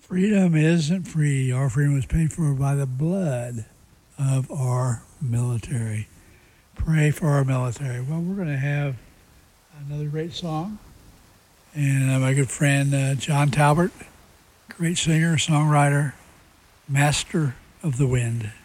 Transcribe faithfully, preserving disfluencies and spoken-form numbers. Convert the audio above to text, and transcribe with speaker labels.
Speaker 1: Freedom isn't free. Our freedom was paid for by the blood of our military. Pray for our military. Well, we're going to have another great song. And uh, my good friend uh, John Talbert, great singer, songwriter, master of the wind.